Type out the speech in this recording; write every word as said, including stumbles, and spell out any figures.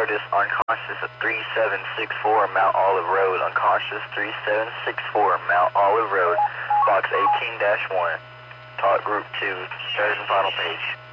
artist unconscious at three seven six four Mount Olive Road. Unconscious three seven six four Mount Olive Road. Box eighteen dash one. Talk group two. Third and final page.